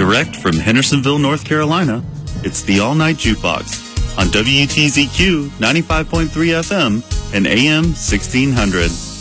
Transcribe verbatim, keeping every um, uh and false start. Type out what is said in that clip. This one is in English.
Direct from Hendersonville, North Carolina, it's the All Night Jukebox on W T Z Q ninety-five point three F M and A M sixteen hundred.